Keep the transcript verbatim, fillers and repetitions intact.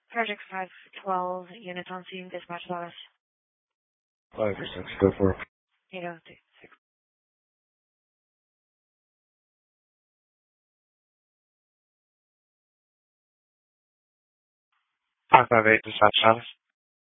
Project five twelve, units on scene, dispatch status. Five or six, go for it. eight oh two six. five five eight, dispatch status.